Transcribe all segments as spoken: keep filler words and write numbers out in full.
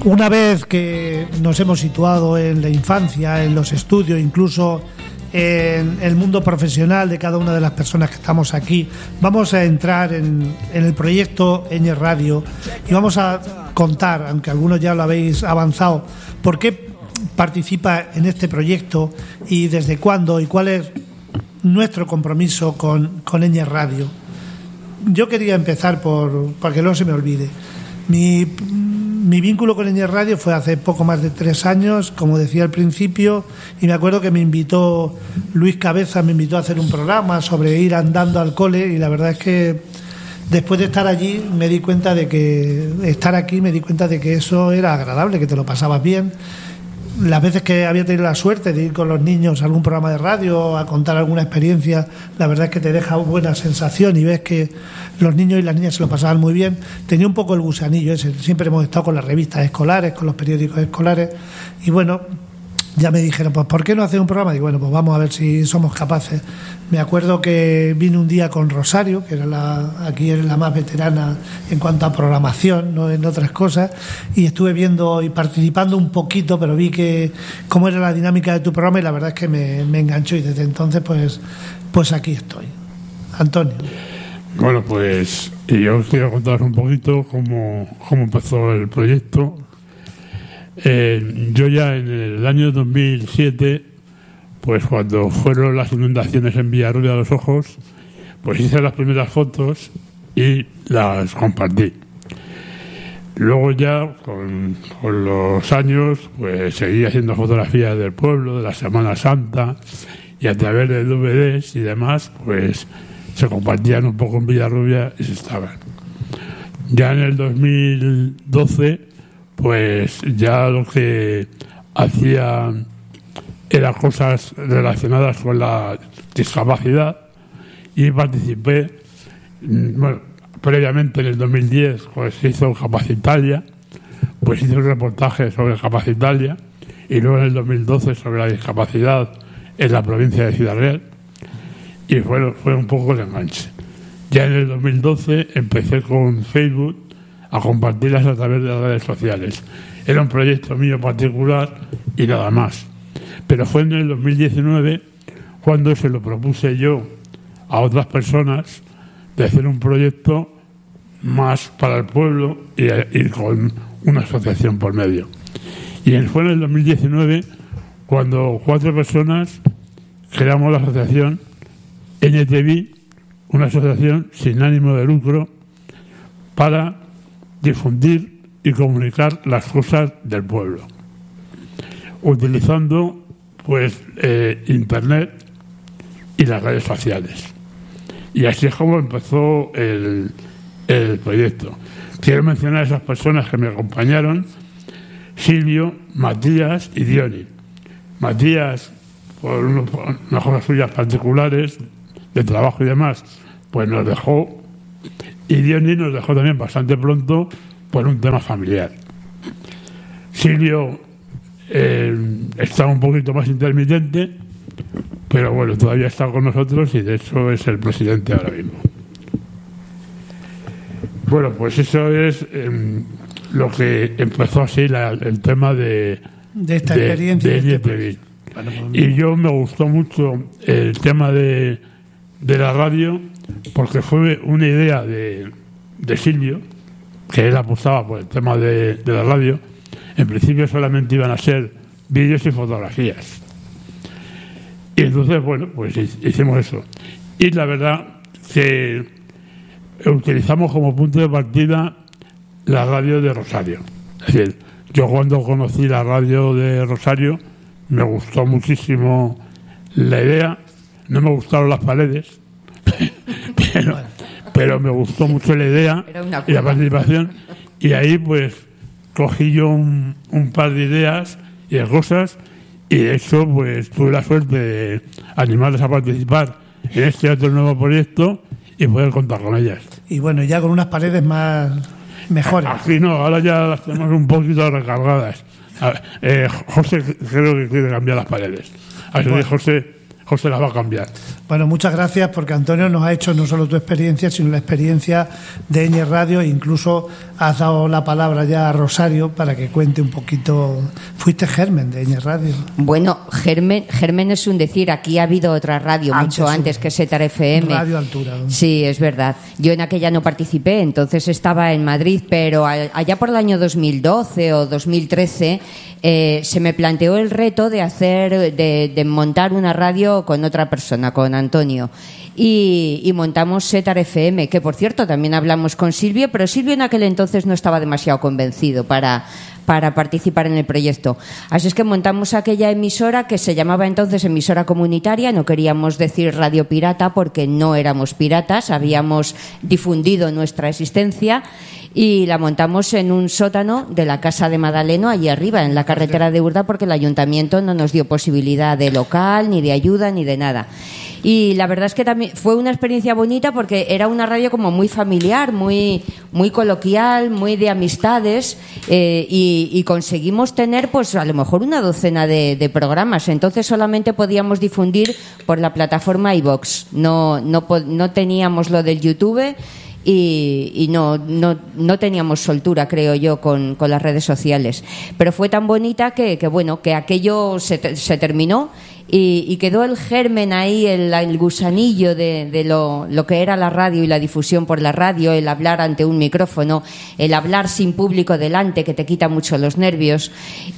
una vez que nos hemos situado en la infancia, en los estudios, incluso en el mundo profesional de cada una de las personas que estamos aquí, vamos a entrar en, en el proyecto Ñ Radio y vamos a contar, aunque algunos ya lo habéis avanzado, por qué participa en este proyecto y desde cuándo y cuál es nuestro compromiso con, con Ñ Radio. Yo quería empezar por, para que no se me olvide. Mi, mi vínculo con Ñ Radio fue hace poco más de tres años, como decía al principio, y me acuerdo que me invitó Luis Cabeza, me invitó a hacer un programa sobre ir andando al cole, y la verdad es que después de estar allí me di cuenta de que estar aquí me di cuenta de que eso era agradable, que te lo pasabas bien. Las veces que había tenido la suerte de ir con los niños a algún programa de radio a contar alguna experiencia, la verdad es que te deja buena sensación y ves que los niños y las niñas se lo pasaban muy bien. Tenía un poco el gusanillo ese, siempre hemos estado con las revistas escolares, con los periódicos escolares, y bueno, ya me dijeron, pues ¿por qué no hacer un programa? Y bueno, pues vamos a ver si somos capaces. Me acuerdo que vine un día con Rosario, que era la, aquí era la más veterana en cuanto a programación, no en otras cosas, y estuve viendo y participando un poquito, pero vi que cómo era la dinámica de tu programa y la verdad es que me, me enganchó, y desde entonces pues, pues aquí estoy. Antonio. Bueno, pues yo os quiero contaros un poquito cómo, cómo empezó el proyecto. Eh, yo ya en el año dos mil siete, pues cuando fueron las inundaciones en Villarrubia de los Ojos, pues hice las primeras fotos y las compartí. Luego ya, con, con los años, pues seguí haciendo fotografías del pueblo, de la Semana Santa, y a través de D V Ds y demás, pues se compartían un poco en Villarrubia y se estaban. Ya en el dos mil doce, pues ya lo que hacía eran cosas relacionadas con la discapacidad y participé, bueno, previamente en el dos mil diez pues se hizo Capacitalia, pues hice un reportaje sobre Capacitalia, y luego en el dos mil doce sobre la discapacidad en la provincia de Ciudad Real, y fue, fue un poco el enganche. Ya en el dos mil doce empecé con Facebook a compartirlas a través de las redes sociales. Era un proyecto mío particular y nada más. Pero fue en el dos mil diecinueve cuando se lo propuse yo a otras personas de hacer un proyecto más para el pueblo y, y con una asociación por medio. Y fue en el dos mil diecinueve cuando cuatro personas creamos la asociación N T V, una asociación sin ánimo de lucro para difundir y comunicar las cosas del pueblo, utilizando pues eh, internet y las redes sociales. Y así es como empezó el, el proyecto. Quiero mencionar a esas personas que me acompañaron: Silvio, Matías y Diony. Matías, por, uno, por unas cosas suyas particulares de trabajo y demás, pues nos dejó, y Diony nos dejó también bastante pronto por un tema familiar. Silvio eh, está un poquito más intermitente, pero bueno, todavía está con nosotros y de hecho es el presidente ahora mismo. Bueno, pues eso es eh, lo que empezó así la, el tema de, de esta de, experiencia. De, de, este de, de, bueno, pues, y yo me gustó mucho el tema de, de la radio, porque fue una idea de, de Silvio, que él apostaba por el tema de, de la radio. En principio solamente iban a ser vídeos y fotografías. Y entonces, bueno, pues hicimos eso. Y la verdad que utilizamos como punto de partida la radio de Rosario. Es decir, yo cuando conocí la radio de Rosario me gustó muchísimo la idea. No me gustaron las paredes, pero, pero me gustó mucho la idea y la participación. Y ahí pues cogí yo un, un par de ideas y de cosas, y de hecho pues tuve la suerte de animarles a participar en este otro nuevo proyecto y poder contar con ellas. Y bueno, ya con unas paredes más mejores. Aquí no, ahora ya las tenemos un poquito recargadas. A ver, eh, José creo que quiere cambiar las paredes. A ver, bueno. José, José las va a cambiar. Bueno, muchas gracias, porque Antonio nos ha hecho no solo tu experiencia, sino la experiencia de Ñ Radio, e incluso has dado la palabra ya a Rosario para que cuente un poquito. Fuiste germen de Ñ Radio. Bueno, germen, germen es un decir, aquí ha habido otra radio antes, mucho antes que Setar F M. Radio Altura. ¿No? Sí, es verdad. Yo en aquella no participé, entonces estaba en Madrid, pero allá por el año dos mil doce o dos mil trece eh, se me planteó el reto de hacer, de, de montar una radio con otra persona, con Antonio. Y, y montamos Setar F M, que por cierto también hablamos con Silvio, pero Silvio en aquel entonces no estaba demasiado convencido para, para participar en el proyecto. Así es que montamos aquella emisora que se llamaba entonces emisora comunitaria. No queríamos decir radio pirata porque no éramos piratas, habíamos difundido nuestra existencia, y la montamos en un sótano de la Casa de Madaleno, allí arriba, en la carretera de Urda, porque el ayuntamiento no nos dio posibilidad de local, ni de ayuda, ni de nada. Y la verdad es que también fue una experiencia bonita, porque era una radio como muy familiar, muy, muy coloquial, muy de amistades, eh, y, y conseguimos tener pues a lo mejor una docena de, de programas. Entonces solamente podíamos difundir por la plataforma iVox, no, no, no teníamos lo del YouTube. Y, y no, no, no teníamos soltura, creo yo, con, con las redes sociales. Pero fue tan bonita que, que bueno, que aquello se, se terminó y, y quedó el germen ahí, el, el gusanillo de, de lo, lo que era la radio y la difusión por la radio, el hablar ante un micrófono, el hablar sin público delante, que te quita mucho los nervios.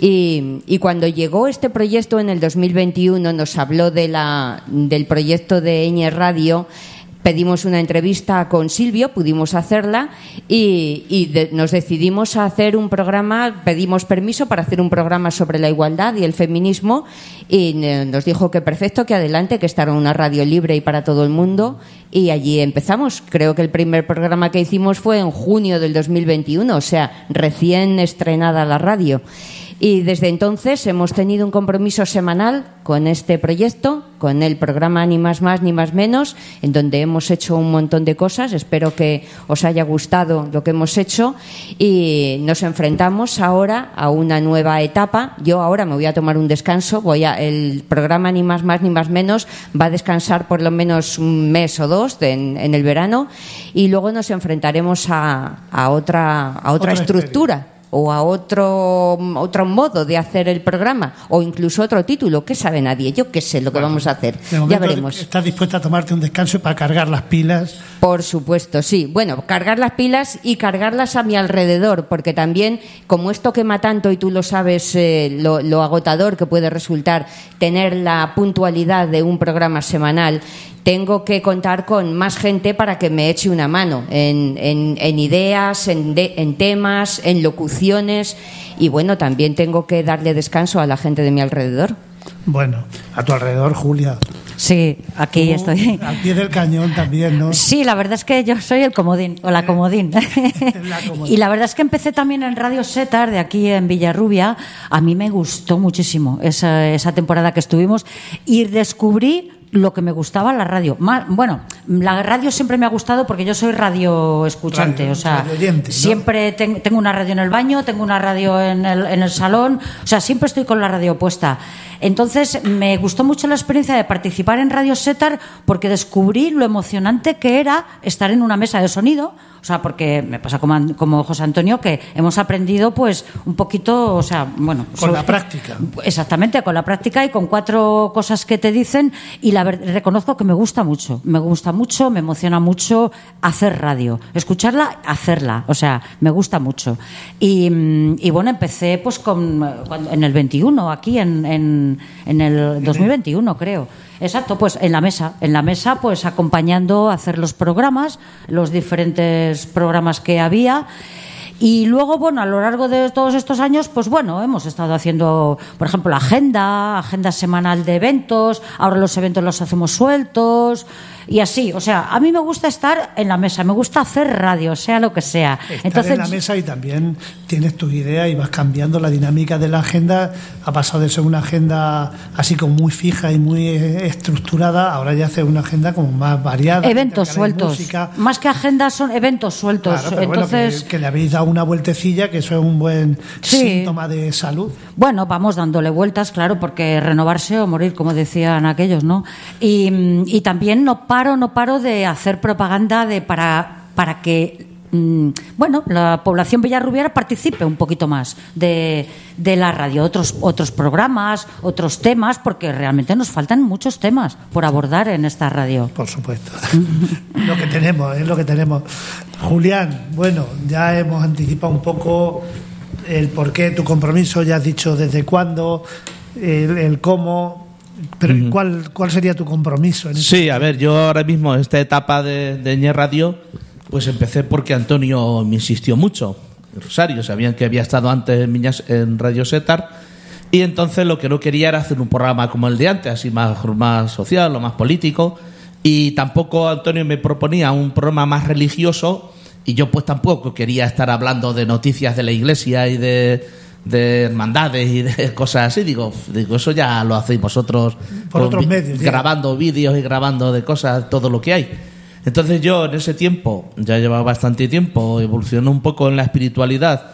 Y, y cuando llegó este proyecto en el dos mil veintiuno, nos habló de la, del proyecto de Ñ Radio. Pedimos una entrevista con Silvio, pudimos hacerla y, y de, nos decidimos a hacer un programa, pedimos permiso para hacer un programa sobre la igualdad y el feminismo, y nos dijo que perfecto, que adelante, que esta era una radio libre y para todo el mundo, y allí empezamos. Creo que el primer programa que hicimos fue en junio del dos mil veintiuno, o sea, recién estrenada la radio. Y desde entonces hemos tenido un compromiso semanal con este proyecto, con el programa Ni Más Más Ni Más Menos, en donde hemos hecho un montón de cosas. Espero que os haya gustado lo que hemos hecho, y nos enfrentamos ahora a una nueva etapa. Yo ahora me voy a tomar un descanso, voy a, el programa Ni Más Más Ni Más Menos va a descansar por lo menos un mes o dos de, en, en el verano, y luego nos enfrentaremos a, a otra, a otra, otra estructura. Experiencia. O a otro otro modo de hacer el programa, o incluso otro título, que sabe nadie. Yo qué sé lo que bueno, vamos a hacer, ya veremos. ¿Estás dispuesta a tomarte un descanso para cargar las pilas? Por supuesto, sí. Bueno, cargar las pilas y cargarlas a mi alrededor, porque también, como esto quema tanto, y tú lo sabes, eh, lo, lo agotador que puede resultar tener la puntualidad de un programa semanal, tengo que contar con más gente para que me eche una mano en, en, en ideas, en, de, en temas, en locuciones, y bueno, también tengo que darle descanso a la gente de mi alrededor. Bueno, a tu alrededor, Julia. Sí, aquí Tú, estoy. Al pie del cañón también, ¿no? Sí, la verdad es que yo soy el comodín, o la comodín. la comodín. Y la verdad es que empecé también en Radio Setar, de aquí en Villarrubia. A mí me gustó muchísimo esa, esa temporada que estuvimos, y descubrí lo que me gustaba la radio. Bueno, la radio siempre me ha gustado porque yo soy radio escuchante, radio, o sea, oyente, ¿no? Siempre ten, tengo una radio en el baño, tengo una radio en el, en el salón, o sea, siempre estoy con la radio puesta. Entonces me gustó mucho la experiencia de participar en Radio Setar, porque descubrí lo emocionante que era estar en una mesa de sonido. O sea, porque me pasa como, como José Antonio, que hemos aprendido pues un poquito, o sea, bueno... Con sobre, la práctica. Exactamente, con la práctica y con cuatro cosas que te dicen, y la verdad, reconozco que me gusta mucho, me gusta mucho, me emociona mucho hacer radio, escucharla, hacerla, o sea, me gusta mucho. Y, y bueno, empecé pues con, en el veintiuno, aquí en, en, en el dos mil veintiuno, creo. Exacto, pues en la mesa, en la mesa pues acompañando a hacer los programas, los diferentes programas que había. Y luego, bueno, a lo largo de todos estos años, pues bueno, hemos estado haciendo, por ejemplo, la agenda, agenda semanal de eventos, ahora los eventos los hacemos sueltos, y así, o sea, a mí me gusta estar en la mesa, me gusta hacer radio, sea lo que sea. Estar Entonces, en la mesa y también tienes tus ideas y vas cambiando la dinámica de la agenda. Ha pasado de ser una agenda así como muy fija y muy estructurada, ahora ya hace una agenda como más variada. Eventos sueltos. Más que agendas son eventos sueltos. Claro, pero Entonces, bueno, que, que le habéis dado una vueltecilla, que eso es un buen sí. síntoma de salud. Bueno, vamos dándole vueltas, claro, porque renovarse o morir, como decían aquellos, ¿no? Y, y también no paro, no paro de hacer propaganda de para, para que bueno, la población villarrubiera participe un poquito más de, de la radio, otros otros programas, otros temas, porque realmente nos faltan muchos temas por abordar en esta radio. Por supuesto. Lo que tenemos, es lo que tenemos. Julián, bueno, ya hemos anticipado un poco el porqué, tu compromiso, ya has dicho desde cuándo, el, el cómo, pero uh-huh. ¿cuál, ¿cuál sería tu compromiso? En sí, este a ver, yo ahora mismo, en esta etapa de, de Ñe Radio, pues empecé porque Antonio me insistió mucho. Rosario, sabían que había estado antes en, Miñas, en Radio Setar, y entonces lo que no quería era hacer un programa como el de antes, así más, más social o más político, y tampoco Antonio me proponía un programa más religioso, y yo pues tampoco quería estar hablando de noticias de la iglesia y de, de hermandades y de cosas así. Digo, digo eso ya lo hacéis vosotros por otros vi- medios, grabando ya. vídeos y grabando de cosas, todo lo que hay. Entonces yo en ese tiempo, ya llevaba bastante tiempo, evolucioné un poco en la espiritualidad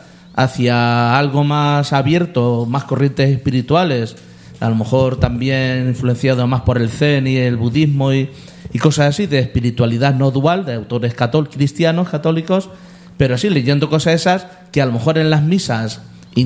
hacia algo más abierto, más corrientes espirituales, a lo mejor también influenciado más por el zen y el budismo y, y cosas así, de espiritualidad no dual, de autores cató- cristianos, católicos, pero sí leyendo cosas esas que a lo mejor en las misas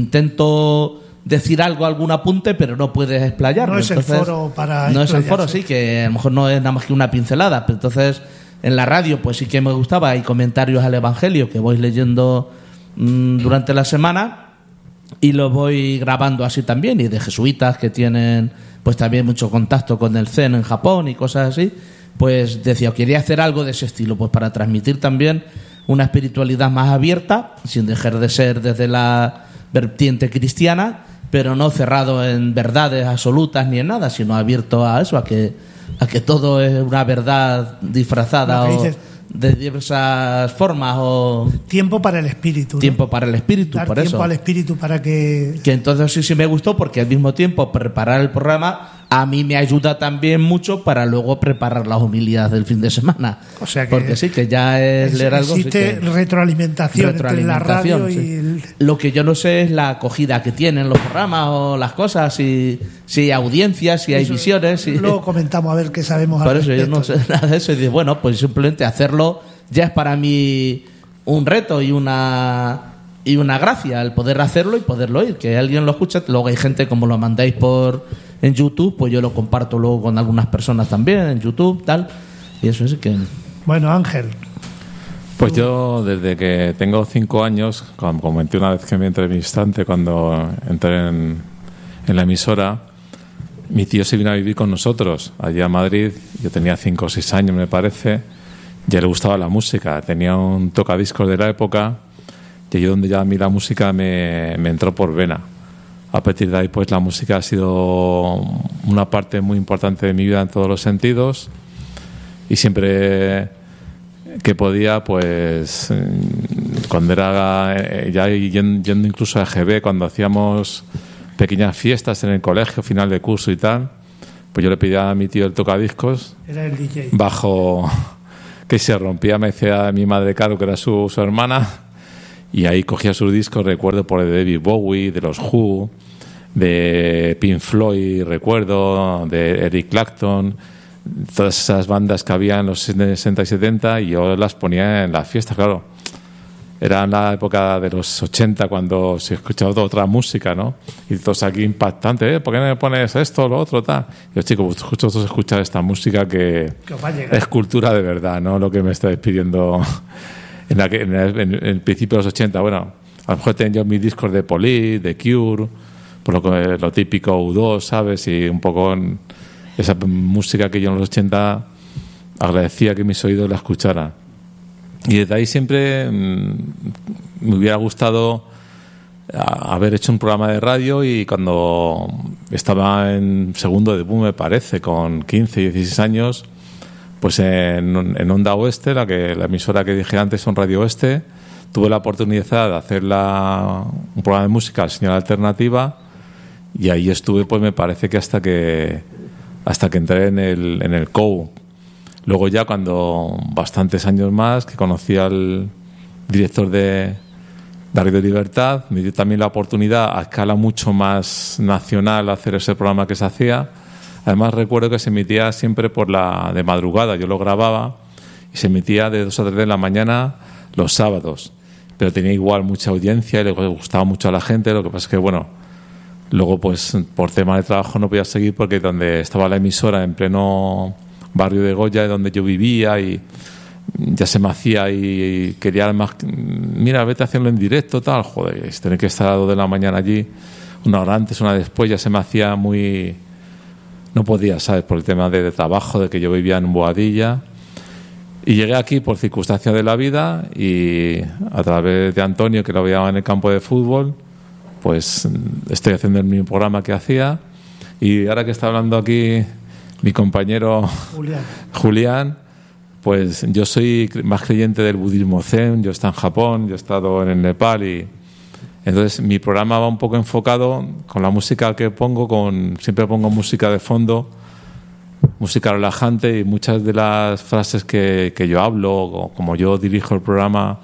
intento decir algo, algún apunte, pero no puedes explayarlo. No es entonces, el foro para No es el foro, sí, que a lo mejor no es nada más que una pincelada, pero entonces en la radio pues sí que me gustaba, hay comentarios al Evangelio que voy leyendo mmm, durante la semana y los voy grabando así también, y de jesuitas que tienen pues también mucho contacto con el Zen en Japón y cosas así, pues decía, quería hacer algo de ese estilo, pues para transmitir también una espiritualidad más abierta, sin dejar de ser desde la vertiente cristiana, pero no cerrado en verdades absolutas ni en nada, sino abierto a eso, a que a que todo es una verdad disfrazada o dices, de diversas formas, o tiempo para el espíritu, ¿no? Tiempo para el espíritu, dar por tiempo eso. al espíritu para que... Que entonces sí, sí me gustó, porque al mismo tiempo preparar el programa a mí me ayuda también mucho para luego preparar las homilías del fin de semana. O sea que porque sí, que ya es, es leer algo. Existe sí que, retroalimentación, retroalimentación entre la radio sí. y el... Lo que yo no sé es la acogida que tienen los programas o las cosas, si, si hay audiencias, si hay eso, visiones. Si... Luego comentamos a ver qué sabemos al Por eso respecto. yo no sé nada de eso, y digo, bueno, pues simplemente hacerlo ya es para mí un reto y una... y una gracia el poder hacerlo y poderlo oír, que alguien lo escucha. Luego hay gente, como lo mandáis por en YouTube, pues yo lo comparto luego con algunas personas también en YouTube, tal, y eso es que... Bueno, Ángel. Pues yo desde que tengo cinco años, como comenté una vez que me entrevistaste cuando entré en, en la emisora, mi tío se vino a vivir con nosotros allí a Madrid. Yo tenía cinco o seis años, me parece, y a él le gustaba la música, tenía un tocadiscos de la época, y allí donde ya a mí la música me, me entró por vena. A partir de ahí, pues la música ha sido una parte muy importante de mi vida en todos los sentidos, y siempre que podía, pues cuando era ya yendo incluso a G B, cuando hacíamos pequeñas fiestas en el colegio, final de curso y tal, pues yo le pedía a mi tío el tocadiscos. Era el D J. Bajo que se rompía, me decía mi madre, claro, que era su, su hermana. Y ahí cogía sus discos, recuerdo, por de David Bowie, de los Who, de Pink Floyd, recuerdo, de Eric Clapton, todas esas bandas que había en los sesenta y setenta, y yo las ponía en las fiestas, claro. Era en la época de los ochenta cuando se escuchaba otra música, ¿no? Y todos aquí impactantes, ¿eh? ¿Por qué no me pones esto, lo otro, tal? Y yo, chicos, vosotros escuchar esta música que, que es cultura de verdad, ¿no? Lo que me estáis pidiendo... En, la, en, el, en el principio de los ochenta, bueno, a lo mejor tenía yo mis discos de Police, de Cure, por lo, lo típico U dos, ¿sabes? Y un poco esa música que yo en los ochenta agradecía que mis oídos la escucharan. Y desde ahí siempre mmm, me hubiera gustado haber hecho un programa de radio, y cuando estaba en segundo de B U, me parece, con quince, dieciséis años, pues en, en Onda Oeste, la que la emisora que dije antes son Radio Oeste, tuve la oportunidad de hacer la, un programa de música, Señal Alternativa, y ahí estuve, pues me parece que hasta que hasta que entré en el en el C O U. Luego ya cuando bastantes años más, que conocí al director de, de Radio Libertad, me dio también la oportunidad a escala mucho más nacional hacer ese programa que se hacía. Además recuerdo que se emitía siempre por la de madrugada, yo lo grababa y se emitía de dos a tres de la mañana los sábados, pero tenía igual mucha audiencia y le gustaba mucho a la gente. Lo que pasa es que bueno, luego pues por tema de trabajo no podía seguir, porque donde estaba la emisora, en pleno barrio de Goya, donde yo vivía, y ya se me hacía, y quería además, mira, vete a hacerlo en directo, tal, joder, tener que estar a las dos de la mañana allí, una hora antes, una después, ya se me hacía muy... no podía, ¿sabes? Por el tema de, de trabajo, de que yo vivía en Boadilla. Y llegué aquí por circunstancias de la vida, y a través de Antonio, que lo veía en el campo de fútbol, pues estoy haciendo el mismo programa que hacía. Y ahora que está hablando aquí mi compañero Julián, Julián, pues yo soy más creyente del budismo zen. Yo he estado en Japón, yo he estado en el Nepal, y entonces mi programa va un poco enfocado con la música que pongo, con siempre pongo música de fondo, música relajante, y muchas de las frases que, que yo hablo, o como yo dirijo el programa,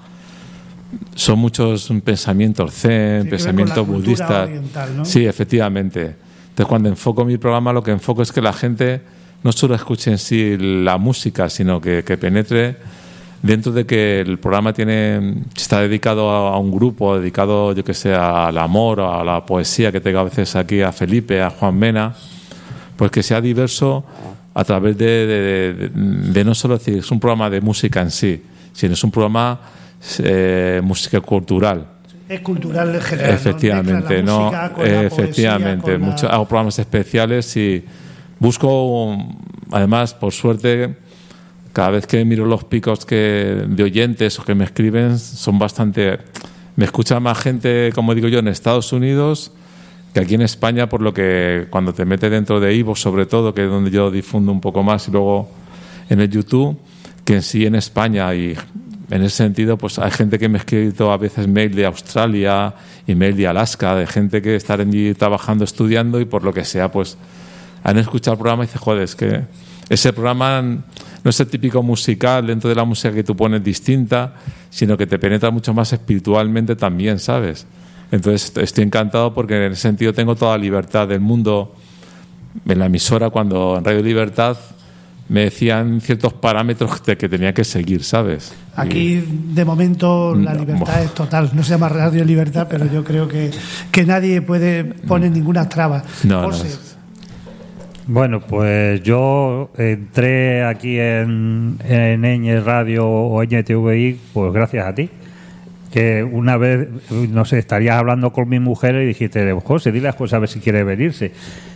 son muchos pensamientos zen, sí, pensamientos budistas. Oriental, ¿no? Sí, efectivamente. Entonces, cuando enfoco mi programa, lo que enfoco es que la gente no solo escuche en sí la música, sino que, que penetre dentro de que el programa tiene está dedicado a, a un grupo, dedicado, yo que sé, al amor, a la poesía, que tengo a veces aquí a Felipe, a Juan Mena, pues que sea diverso a través de, de, de, de no solo decir es un programa de música en sí, sino es un programa eh, música cultural. Es cultural en general. Efectivamente, ¿no? no, Con la efectivamente. poesía, con mucho, la... hago programas especiales y busco, además, por suerte, cada vez que miro los picos que de oyentes o que me escriben, son bastante. Me escucha más gente, como digo yo, en Estados Unidos que aquí en España, por lo que cuando te metes dentro de iVoox, sobre todo, que es donde yo difundo un poco más, y luego en el YouTube, que en sí en España. Y en ese sentido, pues hay gente que me ha escrito a veces mail de Australia y mail de Alaska, de gente que está allí trabajando, estudiando, y por lo que sea, pues han escuchado el programa y dicen, joder, es que ese programa no es el típico musical dentro de la música que tú pones distinta, sino que te penetra mucho más espiritualmente también, ¿sabes? Entonces estoy encantado, porque en ese sentido tengo toda la libertad del mundo. En la emisora, cuando en Radio Libertad me decían ciertos parámetros que, que tenía que seguir, ¿sabes? Aquí, y... de momento, la libertad es total. No se llama Radio Libertad, pero yo creo que, que nadie puede poner ninguna traba. No, José. no. Bueno, pues yo entré aquí en, en Ñ Radio o Ñ T V I, pues gracias a ti. Que una vez, no sé, estarías hablando con mi mujer y dijiste, José, dile a José a ver si quiere venirse.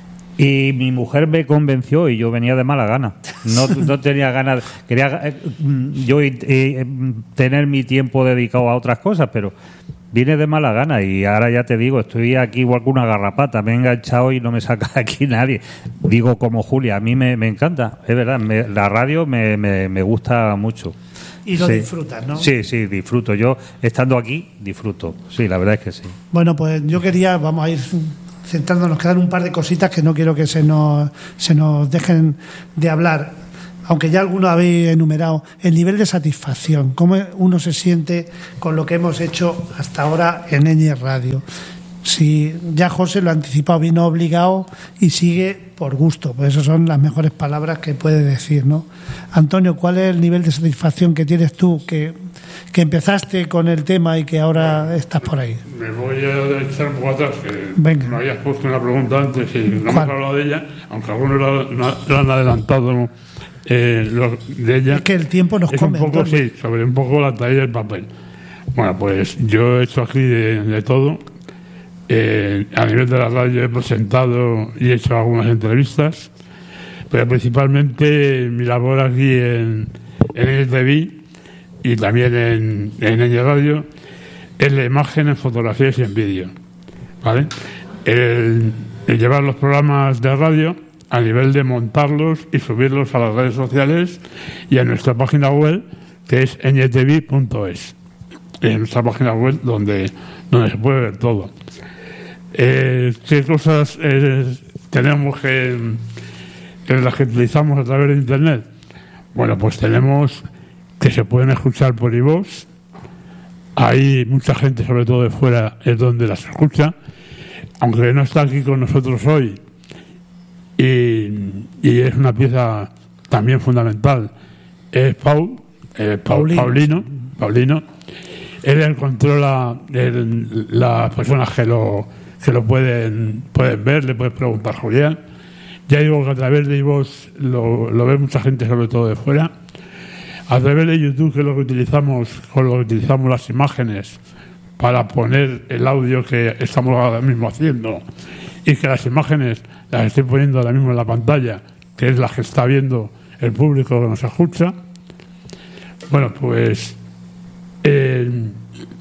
Y mi mujer me convenció, y yo venía de mala gana. No, no tenía ganas. Quería eh, yo eh, tener mi tiempo dedicado a otras cosas, pero vine de mala gana. Y ahora ya te digo, estoy aquí igual que una garrapata. Me he enganchado y no me saca aquí nadie. Digo como Julia, a mí me, me encanta, es verdad. Me, la radio me, me, me gusta mucho. Y lo sí. disfrutas, ¿no? Sí, sí, disfruto. Yo, estando aquí, disfruto. Sí, la verdad es que sí. Bueno, pues yo quería, vamos a ir centrándonos, quedan un par de cositas que no quiero que se nos, se nos dejen de hablar, aunque ya algunos habéis enumerado. El nivel de satisfacción, cómo uno se siente con lo que hemos hecho hasta ahora en Ñ Radio. Si ya José lo ha anticipado, vino obligado y sigue por gusto, pues esas son las mejores palabras que puede decir, ¿no? Antonio, ¿cuál es el nivel de satisfacción que tienes tú, que, que empezaste con el tema y que ahora estás por ahí? Me voy a echar un poco atrás, que Venga. me habías puesto una pregunta antes y no hemos hablado de ella, aunque algunos lo, lo, lo han adelantado, ¿no? eh, lo, de ella. Es que el tiempo nos es come. un poco, Antonio. sí, sobre un poco la talla del papel. Bueno, pues yo he hecho aquí de, de todo. Eh, a nivel de la radio he presentado y he hecho algunas entrevistas, pero principalmente mi labor aquí en, en N T V y también en, en Ñ Radio es la imagen en fotografías y en vídeo, ¿vale? El, el llevar los programas de radio a nivel de montarlos y subirlos a las redes sociales y a nuestra página web, que es ñtv punto es. En nuestra página web donde, donde se puede ver todo. Eh, ¿Qué cosas eh, tenemos que, en las que utilizamos a través de Internet? Bueno, pues tenemos que se pueden escuchar por iVoox. Hay mucha gente, sobre todo de fuera, es donde las escucha, aunque no está aquí con nosotros hoy, y, y es una pieza también fundamental, es Paul, eh, Paul Paulino. Paulino, Paulino. Él controla el, las personas que lo, que lo pueden, pueden ver, le puedes preguntar a Julián. Ya digo que a través de iVoox lo, lo ve mucha gente, sobre todo de fuera. A través de YouTube, que es lo que utilizamos, con lo que utilizamos las imágenes para poner el audio que estamos ahora mismo haciendo, y que las imágenes las estoy poniendo ahora mismo en la pantalla, que es la que está viendo el público que nos escucha. Bueno, pues eh,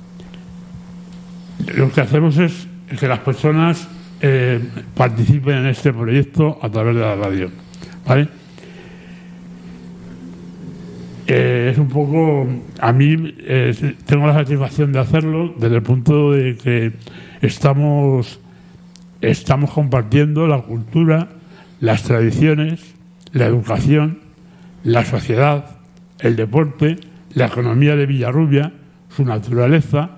lo que hacemos es que las personas eh, participen en este proyecto a través de la radio, ¿vale? Eh, es un poco, a mí eh, tengo la satisfacción de hacerlo desde el punto de que estamos estamos compartiendo la cultura, las tradiciones, la educación, la sociedad, el deporte, la economía de Villarrubia, su naturaleza,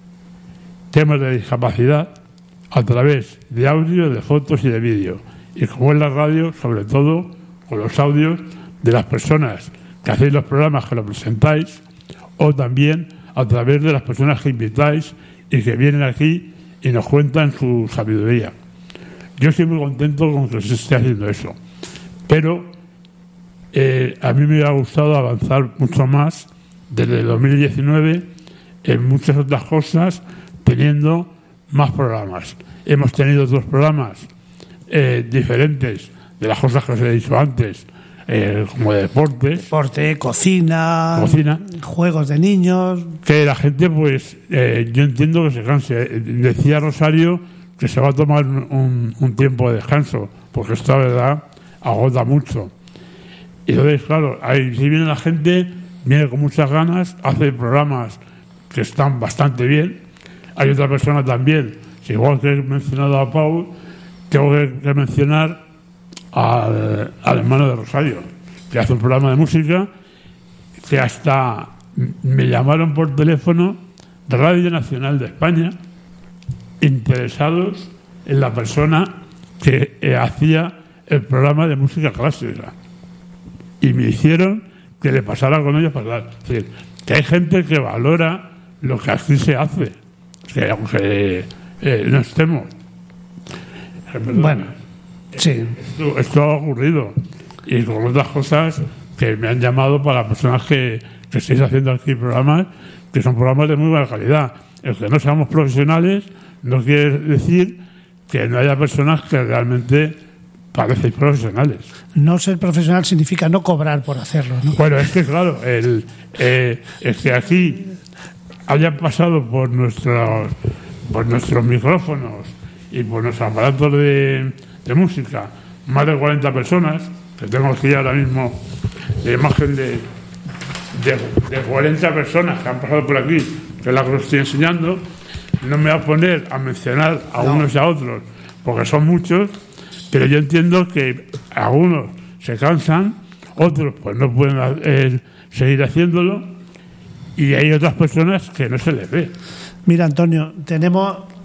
temas de discapacidad, a través de audio, de fotos y de vídeo. Y como en la radio, sobre todo con los audios de las personas que hacéis los programas, que lo presentáis, o también a través de las personas que invitáis y que vienen aquí y nos cuentan su sabiduría. Yo estoy muy contento con que se esté haciendo eso, pero eh, a mí me ha gustado avanzar mucho más desde el dos mil diecinueve en muchas otras cosas, teniendo más programas. Hemos tenido dos programas eh, diferentes de las cosas que os he dicho antes, Eh, como de deportes, deporte, cocina, cocina, juegos de niños. Que la gente, pues, eh, yo entiendo que se canse. Decía Rosario que se va a tomar un, un tiempo de descanso, porque esta verdad agota mucho. Y entonces, claro, ahí, si viene la gente, viene con muchas ganas, hace programas que están bastante bien. Hay otra persona también, igual que he mencionado a Paul, tengo que, que mencionar Al, al hermano de Rosario, que hace un programa de música, que hasta me llamaron por teléfono de Radio Nacional de España, interesados en la persona que eh, hacía el programa de música clásica, y me hicieron que le pasara con ellos para hablar. Es decir, que hay gente que valora lo que aquí se hace, que aunque eh, no estemos. Perdón. Bueno, sí. Esto, esto ha ocurrido, y con otras cosas que me han llamado para personas que, que estáis haciendo aquí programas, que son programas de muy buena calidad. El que no seamos profesionales no quiere decir que no haya personas que realmente parecen profesionales. No ser profesional significa no cobrar por hacerlo, ¿no? Bueno, es que claro, el, eh, es que aquí hayan pasado por nuestros, por nuestros micrófonos y por nuestros aparatos de de música, más de cuarenta personas, que tengo aquí ahora mismo la imagen de, de, de cuarenta personas que han pasado por aquí, que es la que os estoy enseñando. No me voy a poner a mencionar a no. unos y a otros, porque son muchos, pero yo entiendo que algunos se cansan, otros pues no pueden eh, seguir haciéndolo, y hay otras personas que no se les ve. Mira, Antonio, tenemos